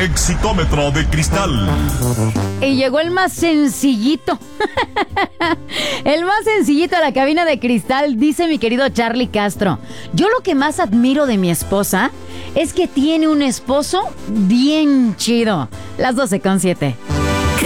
Exitómetro de cristal. Y llegó el más sencillito. El más sencillito a la cabina de cristal, dice mi querido Charlie Castro. Yo lo que más admiro de mi esposa es que tiene un esposo bien chido. Las 12:07.